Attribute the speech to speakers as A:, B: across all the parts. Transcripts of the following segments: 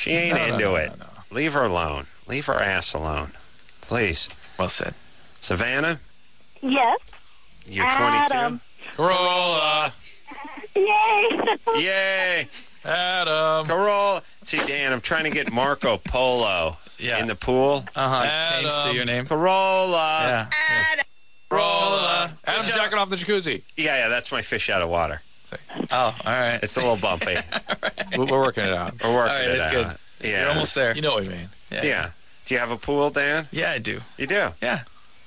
A: She ain't into it.
B: No.
A: Leave her alone. Leave her ass alone. Please.
B: Well said.
A: Savannah,
C: Yes.
A: you're
C: Adam.
A: 22?
B: Corolla.
C: Yay.
A: Yay!
B: Adam.
A: Corolla. See, Dan, I'm trying to get Marco Polo
D: Yeah.
A: in the pool.
D: Change to your name.
A: Corolla.
D: Yeah.
B: Corolla. Adam's jacking off the jacuzzi.
A: Yeah, that's my fish out of water.
D: Oh, all right.
A: It's a little bumpy.
B: We're working it out.
A: We're working
D: All right,
A: it
D: that's
A: out.
D: good.
A: Yeah.
D: You're almost there.
B: You know what we mean.
A: Yeah. Do you have a pool, Dan?
D: Yeah, I do.
A: You do?
D: Yeah.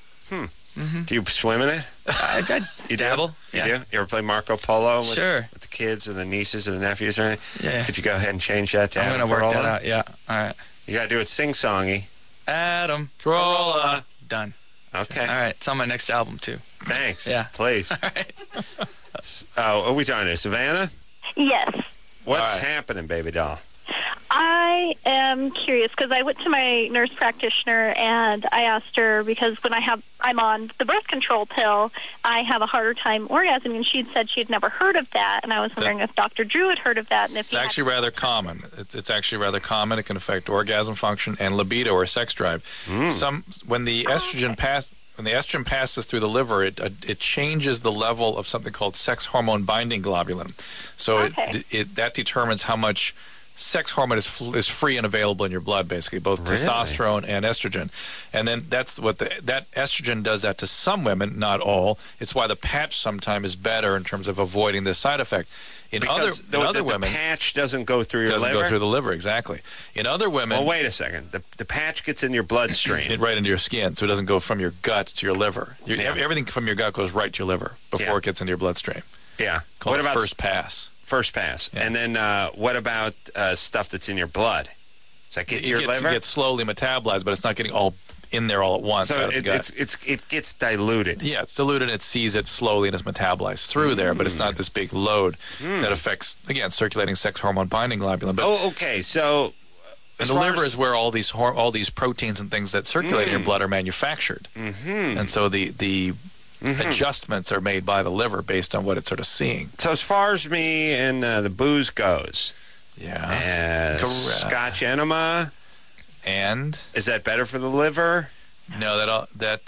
A: Do you swim in it?
D: I
A: You
D: dabble.
A: do?
D: Yeah.
A: You do? You ever play Marco Polo with,
D: Sure.
A: with the kids and the nieces and the nephews or anything?
D: Yeah.
A: Could you go ahead and change that to
D: I'm
A: Adam
D: going to work
A: Carolla?
D: that out. Yeah. All right.
A: You got to do it sing-songy.
D: Adam.
B: Corolla.
D: Done.
A: Okay.
D: All right. It's on my next album, too.
A: Thanks.
D: Yeah.
A: Please.
D: All right.
A: Oh, are we talking to Savannah?
C: Yes.
A: What's
B: All right.
A: happening, baby doll?
C: I am curious because I went to my nurse practitioner and I asked her because when I'm on the birth control pill, I have a harder time orgasming, and she'd said she'd never heard of that, and I was wondering if Dr. Drew had heard of that, and if
B: It's actually rather common. It's actually rather common. It can affect orgasm function and libido or sex drive. When the estrogen passes through the liver, it changes the level of something called sex hormone binding globulin. So
C: Okay.
B: that determines how much sex hormone is free and available in your blood, basically, both
A: Really?
B: testosterone and estrogen. And then that's what that estrogen does that to some women, not all. It's why the patch sometimes is better in terms of avoiding this side effect. In
A: Because
B: other women,
A: the patch doesn't go through your
B: doesn't
A: liver?
B: go through the liver, exactly. In other women,
A: Well, wait a second. The patch gets in your bloodstream.
B: right into your skin, so it doesn't go from your gut to your liver.
A: Yeah.
B: Everything from your gut goes right to your liver before
A: Yeah.
B: it gets into your bloodstream.
A: Yeah.
B: Called
A: What about
B: first pass.
A: First pass?
B: Yeah.
A: And then what about stuff that's in your blood? Does that get to your
B: It
A: liver?
B: gets slowly metabolized, but it's not getting all in there all at once.
A: So
B: out of the gut.
A: it gets diluted.
B: Yeah, it's diluted and it sees it slowly and it's metabolized through there, but it's not this big load that affects, again, circulating sex hormone binding globulin. But,
A: Oh, okay. So
B: and the liver is where all these proteins and things that circulate in your blood are manufactured. And so the adjustments are made by the liver based on what it's sort of seeing.
A: So as far as me and the booze goes,
B: Yeah. Correct.
A: Scotch enema,
B: And
A: is that better for the liver?
B: no,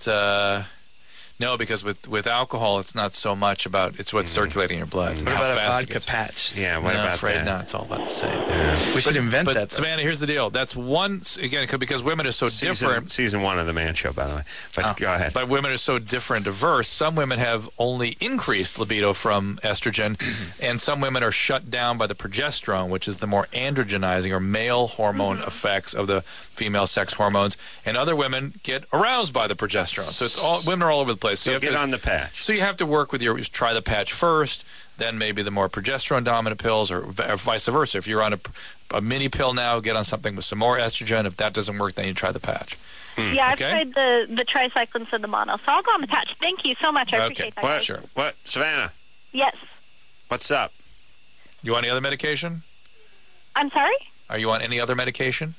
B: no, because with alcohol, it's not so much about it's what's circulating in your blood.
D: What
B: how
D: about a
B: fast it
D: vodka
B: gets.
D: patch?
A: Yeah, what
B: No,
A: about
B: afraid
A: that?
B: not. It's all about the same.
D: We should invent
B: But
D: that. though.
B: Savannah, here's the deal. That's one again because women are so different.
A: Season 1 of the Man Show, by the way. But go ahead.
B: But women are so different, diverse. Some women have only increased libido from estrogen, and some women are shut down by the progesterone, which is the more androgenizing or male hormone effects of the female sex hormones. And other women get aroused by the progesterone. So it's all women are all over the place.
A: So
B: you have
A: get
B: to,
A: on the patch.
B: So you have to work with try the patch first, then maybe the more progesterone dominant pills, or vice versa. If you're on a mini pill now, get on something with some more estrogen. If that doesn't work, then you try the patch.
C: Yeah, I've
B: Okay.
C: tried the tricyclines and the mono, so I'll go on the patch. Thank you so much. I appreciate that.
A: What?
C: guys.
B: Sure.
A: What? Savannah,
C: Yes.
A: what's up?
B: You on any other medication?
C: I'm sorry?
B: Are you on any other medication?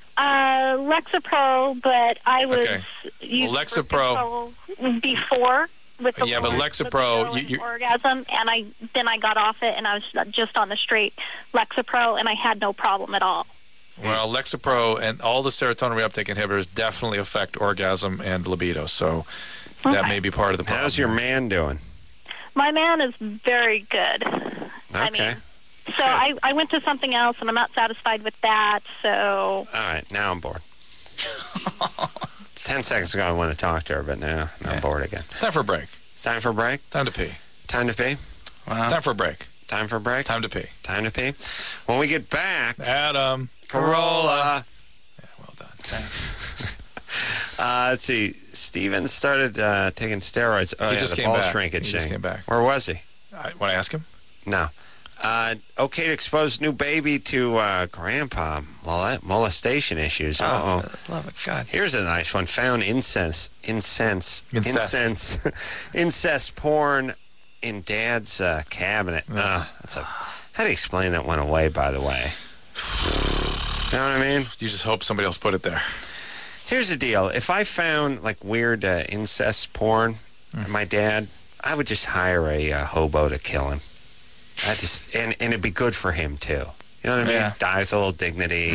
C: Lexapro, but I was
B: Okay.
C: using
B: Well, Lexapro-
C: birth control before with the
B: Yeah, but
C: lower
B: Lexapro,
C: libido and
B: you-
C: orgasm, and I got off it, and I was just on the straight Lexapro, and I had no problem at all.
B: Well, Lexapro and all the serotonin reuptake inhibitors definitely affect orgasm and libido, so that
C: Okay.
B: may be part of the problem.
A: How's your man doing?
C: My man is very good. I
A: Okay.
C: mean, so I went to something else, and I'm not satisfied with that, so...
A: All right, now I'm bored. 10 seconds ago I wanted to talk to her, but now I'm bored again.
B: Time for a break.
A: It's time for a break?
B: Time to pee.
A: Time to pee?
D: Wow.
B: Time for a break.
A: Time for a break?
B: Time to pee.
A: Time to pee? When we get back,
B: Adam.
A: Corolla.
B: Yeah, well done. Thanks.
A: Let's see. Steven started taking steroids. Oh,
B: He
A: yeah,
B: just
A: the
B: came
A: ball
B: back.
A: shrinkage
B: He just
A: thing.
B: came back.
A: Where was he?
B: Want to ask him?
A: No. Okay to expose new baby to grandpa molestation issues. Uh-oh.
D: For the love of God.
A: Here's a nice one. Found incest porn in dad's cabinet. How do you explain that went away, by the way? You know what I mean?
B: You just hope somebody else put it there.
A: Here's the deal. If I found like weird incest porn, my dad, I would just hire a hobo to kill him. And it'd be good for him too. You know what I mean?
D: Yeah.
A: Die with a little dignity.